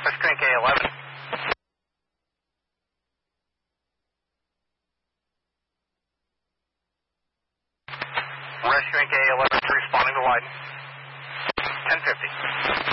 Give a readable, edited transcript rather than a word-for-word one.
Let's drink A11. Rest drink A11 responding to Wyden. 1050.